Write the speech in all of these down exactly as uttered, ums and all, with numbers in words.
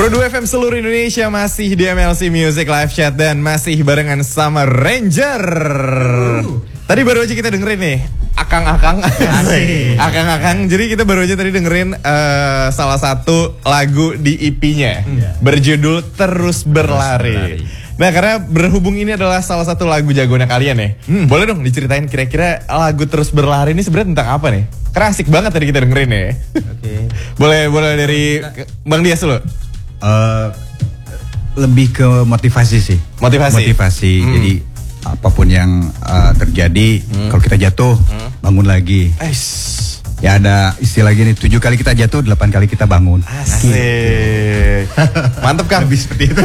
Pro dua F M seluruh Indonesia masih di M L C Music Live Chat dan masih barengan sama Ranger. Uh. Tadi baru aja kita dengerin nih Akang-akang Akang-akang. Jadi kita baru aja tadi dengerin uh, salah satu lagu di E P-nya yeah. berjudul Terus Berlari. Nah, karena berhubung ini adalah salah satu lagu jagoannya kalian ya, hmm. boleh dong diceritain kira-kira lagu Terus Berlari ini sebenarnya tentang apa nih? Karena asik banget tadi kita dengerin ya. Oke. Okay. boleh boleh dari Bang Dias dulu. Uh, lebih ke motivasi sih. Motivasi. Motivasi. Hmm. Jadi apapun yang uh, terjadi, hmm. kalau kita jatuh, hmm. bangun lagi. Eish. Ya ada istilah gini, tujuh kali kita jatuh, delapan kali kita bangun. Asik. Mantep Kang. Lebih seperti itu.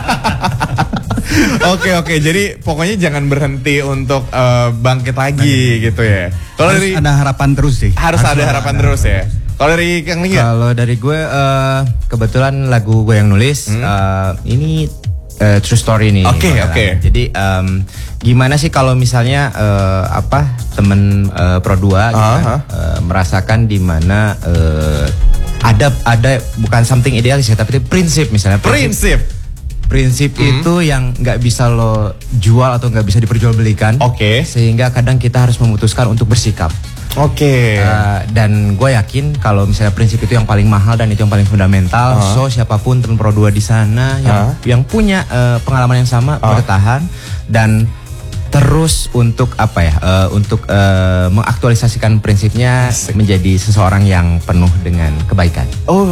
Oke oke, jadi pokoknya jangan berhenti untuk uh, bangkit lagi nah, gitu ya. Kalau dari ada harapan terus sih. Harus, harus ada harapan ada terus harapan. ya. Kalau dari Kang Lingga? Kalau dari gue uh, kebetulan lagu gue yang nulis hmm. uh, ini uh, true story nih. Oke okay, oke. Okay. Jadi um, gimana sih kalau misalnya uh, apa temen uh, Pro dua gitu uh-huh. kan, uh, merasakan di mana uh, ada ada bukan something idealis ya, tapi itu prinsip misalnya. Prinsip. prinsip. Prinsip hmm. itu yang nggak bisa lo jual atau nggak bisa diperjualbelikan. Oke. Okay. Sehingga kadang kita harus memutuskan untuk bersikap. Oke. Okay. Uh, dan gue yakin kalau misalnya prinsip itu yang paling mahal dan itu yang paling fundamental. Uh. So siapapun teman Pro dua di sana yang uh. yang punya uh, pengalaman yang sama uh. bertahan dan terus untuk apa ya? Uh, untuk uh, mengaktualisasikan prinsipnya Asik. menjadi seseorang yang penuh dengan kebaikan.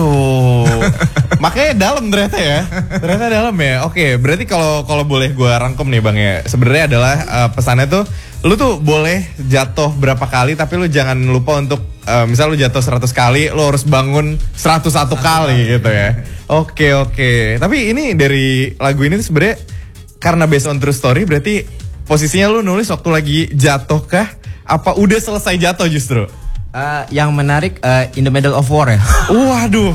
Oh. Makanya dalam ternyata ya. Ternyata dalam ya. Oke, berarti kalau kalau boleh gue rangkum nih Bang ya. Sebenarnya adalah uh, pesannya tuh lu tuh boleh jatuh berapa kali tapi lu jangan lupa untuk uh, misal lu jatuh seratus kali, lu harus bangun seratus satu kali gitu ya. Oke, oke. Tapi ini dari lagu ini tuh sebenarnya karena based on true story, berarti posisinya lu nulis waktu lagi jatuh kah? Apa udah selesai jatuh justru? Uh, yang menarik uh, in the middle of war ya. Waduh.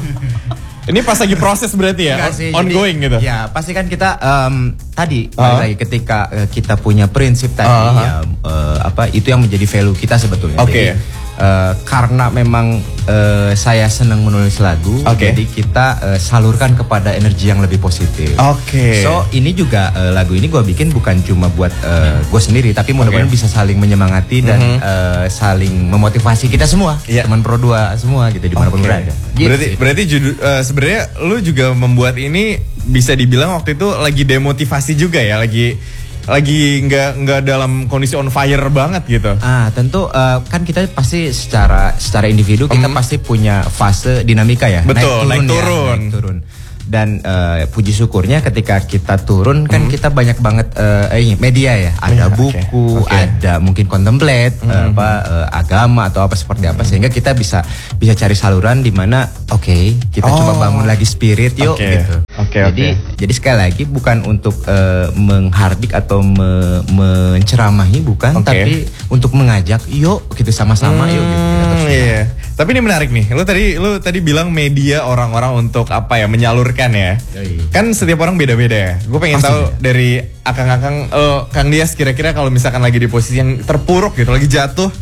Ini pas lagi proses berarti ya, sih, ongoing jadi, gitu. Ya pasti kan kita um, tadi uh. lagi ketika uh, kita punya prinsip tadi uh -huh. ya uh, apa itu yang menjadi value kita sebetulnya. Oke. Okay. Uh, karena memang uh, saya senang menulis lagu, okay. jadi kita uh, salurkan kepada energi yang lebih positif. Oke. Okay. So ini juga uh, lagu ini gue bikin bukan cuma buat uh, gue sendiri, tapi mudah-mudahan okay. bisa saling menyemangati dan mm-hmm. uh, saling memotivasi kita semua, yeah. teman Pro dua semua gitu dimanapun okay. berada. Gitu. Berarti berarti judul, uh, sebenarnya lu juga membuat ini bisa dibilang waktu itu lagi demotivasi juga ya, lagi lagi nggak nggak dalam kondisi on fire banget gitu. Ah tentu uh, kan kita pasti secara secara individu kita mm. pasti punya fase dinamika ya. Betul, naik turun, naik turun. Ya, naik turun. Dan uh, puji syukurnya ketika kita turun kan mm. kita banyak banget uh, eh, media ya, ada yeah, buku, okay. Okay. ada mungkin contemplate, mm. uh, apa uh, agama atau apa seperti apa, sehingga kita bisa bisa cari saluran di mana oke okay, kita oh. coba bangun lagi spirit yuk okay. gitu. Okay, jadi okay. jadi sekali lagi bukan untuk uh, menghardik atau me, menceramahi bukan, okay. tapi untuk mengajak yuk kita sama-sama hmm, yuk gitu. Iya. Tapi ini menarik nih. Lu tadi lu tadi bilang media orang-orang untuk apa ya, menyalurkan ya. Yoi. Kan setiap orang beda-beda ya. Gue pengen Pasti tahu ya. dari akang-akang uh, Kang Dias kira-kira kalau misalkan lagi di posisi yang terpuruk gitu, lagi jatuh,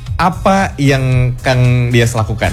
apa yang Kang Dias lakukan?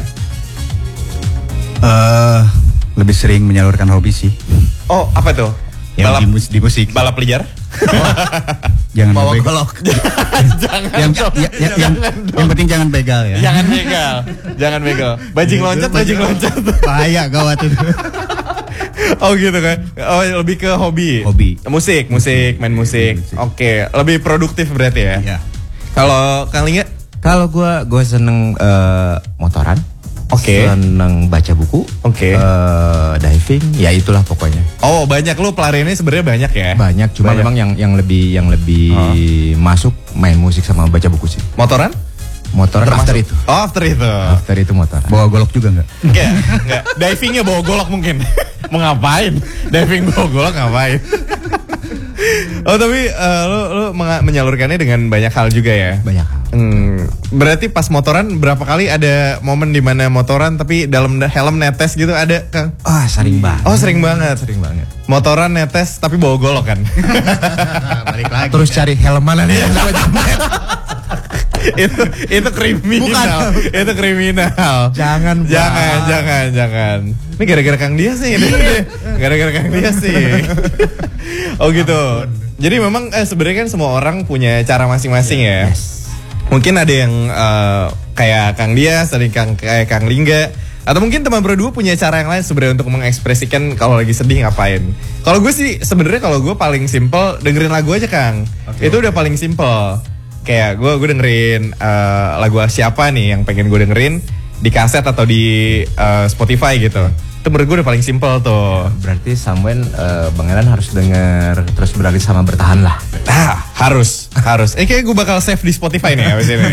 Uh, lebih sering menyalurkan hobi sih. Oh, apa tuh? Yang balap, di, mus di musik. Balap liar? Oh, jangan bawa golok. jangan yang, ya, ya, yang, yang, yang penting jangan begal ya. Jangan begal. Jangan begal. Bajing loncat, bajing loncat. Bahaya gawat itu. Oh gitu kan. Oh lebih ke hobi. Hobi. Musik, musik, main musik. musik. Oke, okay. Lebih produktif berarti ya. Iya. Kalau Kang Lingga? Kalau gue gue seneng uh, motoran. Oke. Okay. Seneng baca buku. Oke. Okay. Uh, diving, ya itulah pokoknya. Oh banyak, lu pelariannya sebenarnya banyak ya? Banyak, cuma banyak. Memang yang yang lebih yang lebih huh? masuk main musik sama baca buku sih. Motoran? Motoran after itu. Oh after itu. After itu motoran. Bawa golok juga nggak? Enggak, enggak. Divingnya bawa golok mungkin. Mau ngapain? Diving bawa golok ngapain? Oh tapi uh, lu, lu menyalurkannya dengan banyak hal juga ya? Banyak hal. Hmm, berarti pas motoran berapa kali ada momen di mana motoran tapi dalam helm netes gitu ada Kang? Ah oh, sering banget. Oh sering banget. Sering banget. Motoran netes tapi bawa golok kan? Balik lagi. Terus kan? Cari helm mana nih yang itu itu kriminal. Bukan. Itu kriminal. Jangan, jangan, bang. jangan, jangan. Ini gara-gara Kang Dias sih. Gara-gara Kang Dias sih. Oh gitu. Jadi memang eh, sebenarnya kan semua orang punya cara masing-masing ya. Yes. Mungkin ada yang uh, kayak Kang Dias, ada yang Kang, kayak Kang Lingga. Atau mungkin teman berdua punya cara yang lain sebenarnya untuk mengekspresikan kalau lagi sedih ngapain. Kalau gue sih sebenarnya kalau gue paling simple dengerin lagu aja Kang. Okay, itu okay. Udah paling simple. Kayak gue gue dengerin uh, lagu siapa nih yang pengen gue dengerin di kaset atau di uh, Spotify gitu. Itu menurut gue udah paling simple tuh. Berarti Samwen uh, Bang Elan harus denger terus beralih sama bertahan lah. Ah harus harus. Eh kayak gue bakal save di Spotify nih abis ini.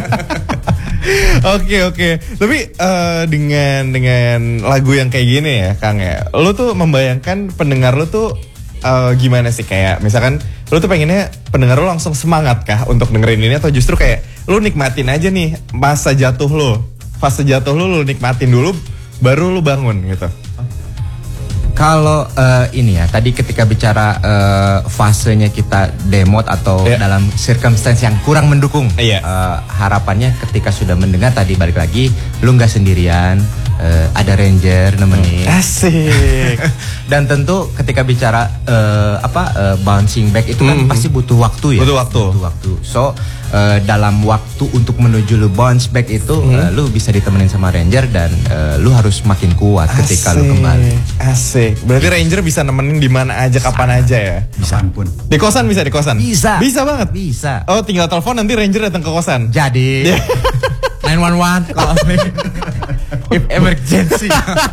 Oke oke, tapi uh, dengan dengan lagu yang kayak gini ya Kang ya, lo tuh membayangkan pendengar lo tuh uh, gimana sih, kayak misalkan lo tuh pengennya pendengar lo langsung semangat kah untuk dengerin ini, atau justru kayak lo nikmatin aja nih masa jatuh lo, fase jatuh lo lo nikmatin dulu baru lo bangun gitu. Kalau uh, ini ya, tadi ketika bicara uh, fasenya kita demot atau yeah. dalam circumstance yang kurang mendukung, yeah. uh, harapannya ketika sudah mendengar tadi balik lagi, lu nggak sendirian, uh, ada Ranger nemenin. Asik. Dan tentu ketika bicara uh, apa uh, bouncing back itu kan mm-hmm. pasti butuh waktu ya. Butuh waktu. Butuh waktu. So uh, dalam waktu untuk menuju lu bounce back itu, mm-hmm. uh, lu bisa ditemenin sama Ranger dan uh, lu harus makin kuat Asik. ketika lu kembali. Asik. Berarti Ranger bisa nemenin di mana aja, bisa. Kapan aja ya? Bisa pun. Di kosan bisa, di kosan? Bisa. Bisa banget? Bisa. Oh tinggal telepon nanti Ranger datang ke kosan? Jadi nine one one kalau if emergency.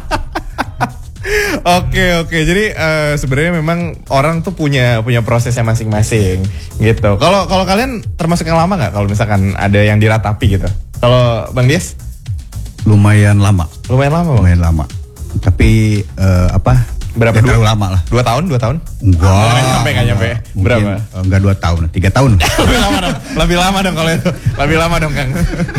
Oke oke, jadi uh, sebenarnya memang orang tuh punya punya prosesnya masing-masing gitu. Kalau kalau kalian termasuk yang lama nggak? Kalau misalkan ada yang diratapi gitu. Kalau Bang Dias? Lumayan lama. Lumayan lama. Lumayan lama. Tapi uh, apa? Berapa? Ya, terlalu lama lah. Dua tahun? Dua tahun? Enggak. Nggak nyampe, nggak nyampe. Mungkin, berapa? Uh, enggak dua tahun, tiga tahun. Lebih lama dong. Lebih lama dong kalau itu. Lebih lama dong Kang.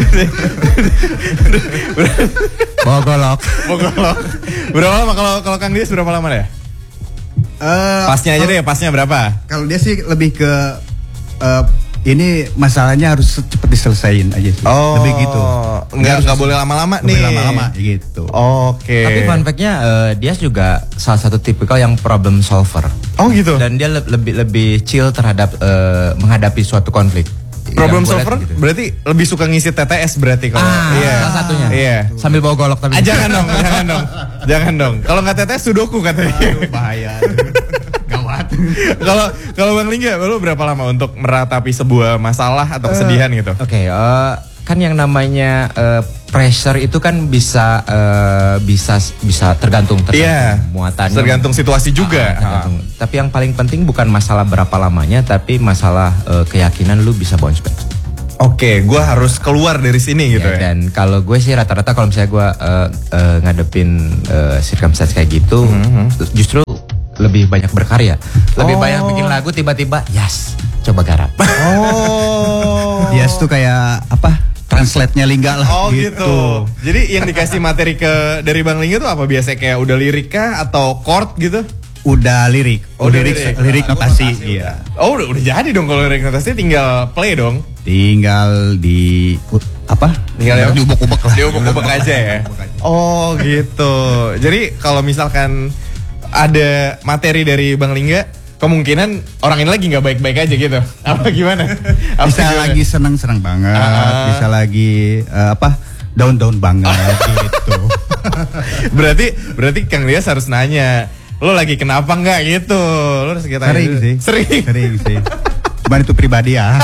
Bogolok. Bogolok. Berapa lama kalau kalau Kang Dias berapa lama ya? Uh, pasnya aja deh, pasnya berapa? Kalau dia sih lebih ke uh, ini masalahnya harus cepat diselesain aja sih. Oh, lebih gitu. Enggak enggak boleh lama-lama nih. Boleh lama-lama gitu. Oke. Okay. Tapi fun fact-nya uh, dia juga salah satu tipikal yang problem solver. Oh gitu. Dan dia le- lebih lebih chill terhadap uh, menghadapi suatu konflik. Problem solver gitu. Berarti lebih suka ngisi T T S berarti kalau ah, iya. Salah satunya. Iya. Sambil bawa golok tapi. Ah, jangan dong, jangan dong. Jangan dong. Kalau nggak T T S sudoku katanya. Aduh, bahaya. Gawat. Kalau kalau Bang Lingga, lu berapa lama untuk meratapi sebuah masalah atau kesedihan uh, gitu? Oke, okay, uh, kan yang namanya uh, pressure itu kan bisa uh, bisa bisa tergantung tergantung yeah, muatannya, tergantung situasi juga. Uh, tergantung. Uh. Tapi yang paling penting bukan masalah berapa lamanya, tapi masalah uh, keyakinan lu bisa bounce back. Oke, okay, gue harus keluar dari sini gitu ya. ya? Dan kalau gue sih rata-rata kalau misalnya gue uh, uh, ngadepin uh, circumstance kayak gitu, mm-hmm. justru lebih banyak berkarya, lebih oh. banyak bikin lagu, tiba-tiba yes, coba garap. Oh, yes tuh kayak apa? Translate-nya Lingga lah. Oh gitu. gitu. Jadi yang dikasih materi ke dari Bang Lingga tuh apa biasanya, kayak udah lirik kah atau chord gitu? Udah lirik. Oh, lirik, lirik, lirik notasi. Iya. Oh udah, udah jadi dong kalau lirik notasi, tinggal play dong. Tinggal di apa? Tinggal ya, diubek-ubek lah. Diubek-ubek aja ya. Oh gitu. Jadi kalau misalkan ada materi dari Bang Lingga, kemungkinan orang ini lagi nggak baik-baik aja gitu. Apa gimana? Apa bisa gimana? lagi senang-senang banget, uh, bisa lagi uh, apa down-down banget gitu. Berarti berarti Kang Dias harus nanya, lo lagi kenapa nggak gitu? Lo harus kita sering sih, sering, sering sih. Cuman itu pribadi ya.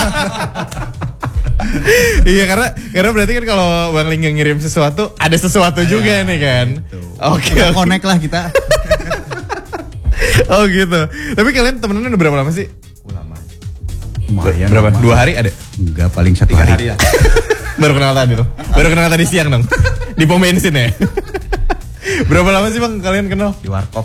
Iya karena karena berarti kan kalau Bang Lingga ngirim sesuatu, ada sesuatu juga nih kan. Oke, okay, connect lah kita. Oh gitu. Tapi kalian temenan udah berapa lama sih? Lama. Lumayan. Berapa? Lama. Dua hari ada? Enggak, paling satu Tiga hari. hari ya. Baru kenal tadi tuh. Baru kenal tadi siang dong. Di pom bensin ya. Berapa lama sih Bang kalian kenal? Di warkop.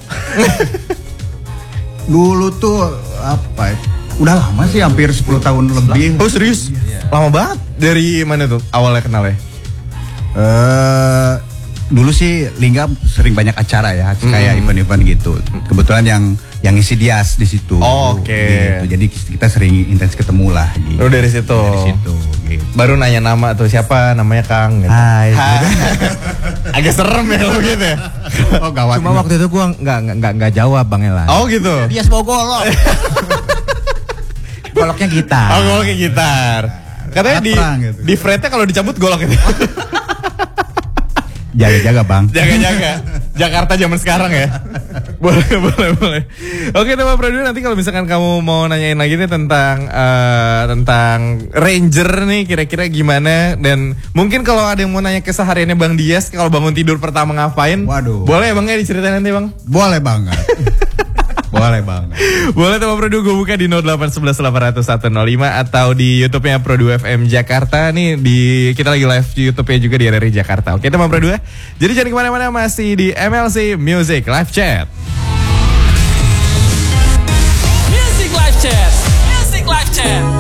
Dulu tuh apa? Udah lama sih, hampir sepuluh tahun lebih. Oh serius? Iya. Lama banget. Dari mana tuh awalnya kenal ya? Uh, dulu sih Lingga sering banyak acara ya, kayak Hmm. event-event gitu. Kebetulan yang yang isi Dias di situ. Oh, oke. Gitu. Jadi kita sering intens ketemu lah. Gitu. Lu dari situ. Dari situ. Gitu. Baru nanya nama tuh, siapa namanya Kang gitu. Hai. Agak serem ya kalau gitu ya. Oh gawat. Cuma waktu itu gua nggak nggak nggak nggak jawab Bang Elan. Oh gitu. Dia bawa golok. Goloknya gitar. Oh golok kayak gitar. Katanya di Perang gitu. di fretnya kalau dicabut golok itu. Jaga-jaga bang. Jaga-jaga. Jakarta zaman sekarang ya. Boleh, boleh, boleh. Oke, teman Producer, nanti kalau misalkan kamu mau nanyain lagi nih tentang eh, tentang Ranger nih, kira-kira gimana, dan mungkin kalau ada yang mau nanya kesehariannya Bang Dias, kalau bangun tidur pertama ngapain? Waduh. Boleh Bang ya diceritain nanti Bang? Boleh banget. Boleh banget. Boleh teman Produ, gue buka di nol delapan satu satu delapan nol nol satu nol lima atau di YouTube-nya Produ F M Jakarta nih, di kita lagi live di YouTube-nya juga di R R I Jakarta. Oke teman Produ ya. Jadi jangan kemana-mana, masih di M L C Music Live Chat. Music Live Chat. Music Live Chat.